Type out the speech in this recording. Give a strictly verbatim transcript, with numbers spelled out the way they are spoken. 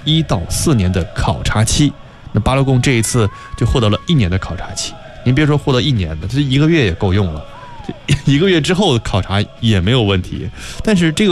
一到四年的考察期。那巴勒贡这一次就获得了一年的考察期。您别说获得一年的，这一个月也够用了，这一个月之后考察也没有问题。但是这个